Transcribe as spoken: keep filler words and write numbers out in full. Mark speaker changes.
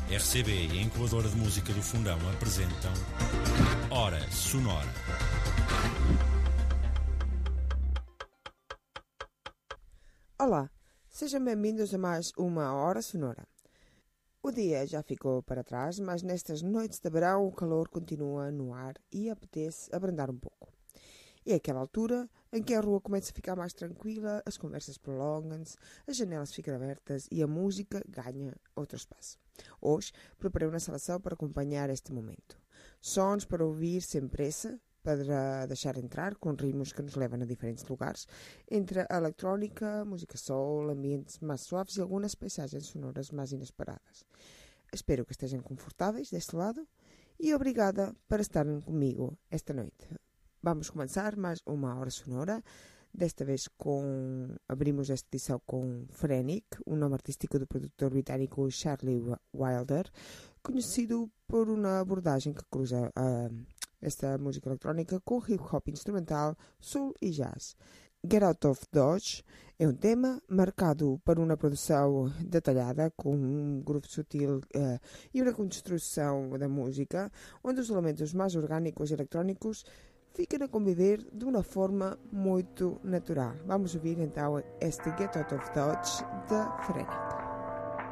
Speaker 1: R C B e a Incubadora de Música do Fundão apresentam Hora Sonora.
Speaker 2: Olá, sejam bem-vindos a mais uma Hora Sonora. O dia já ficou para trás, mas nestas noites de verão o calor continua no ar e apetece abrandar um pouco. É aquela altura em que a rua começa a ficar mais tranquila, as conversas prolongam-se, as janelas ficam abertas e a música ganha outro espaço. Hoje preparei uma seleção para acompanhar este momento. Sons para ouvir sem pressa, para deixar entrar, com ritmos que nos levam a diferentes lugares, entre a eletrónica, música soul, ambientes mais suaves e algumas paisagens sonoras mais inesperadas. Espero que estejam confortáveis deste lado e obrigada por estarem comigo esta noite. Vamos começar mais uma hora sonora, desta vez com, abrimos esta edição com Phrenic, o nome artístico do produtor britânico Charlie Wilder, conhecido por uma abordagem que cruza uh, esta música eletrónica com hip-hop instrumental, soul e jazz. Get Out of Dodge é um tema marcado por uma produção detalhada, com um groove sutil uh, e uma construção da música, onde os elementos mais orgânicos e eletrónicos ficam a conviver de uma forma muito natural. Vamos ouvir então este Get Out of Dodge da Phrenic.